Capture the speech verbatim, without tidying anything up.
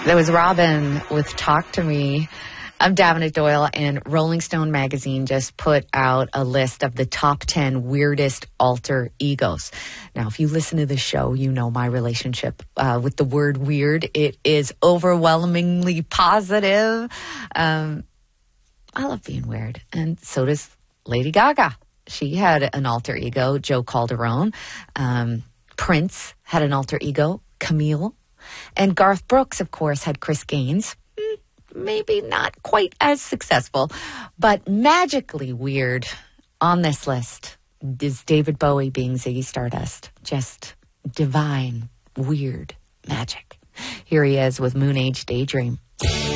There was Robin with Talk to Me. I'm Davenant Doyle, and Rolling Stone magazine just put out a list of the top ten weirdest alter egos. Now, if you listen to the show, you know my relationship uh, with the word weird. It is overwhelmingly positive. Um, I love being weird, and so does Lady Gaga. She had an alter ego, Joe Calderone. Um, Prince had an alter ego, Camille. And Garth Brooks, of course, had Chris Gaines. Maybe not quite as successful, but magically weird on this list is David Bowie being Ziggy Stardust. Just divine, weird magic. Here he is with Moon Age Daydream.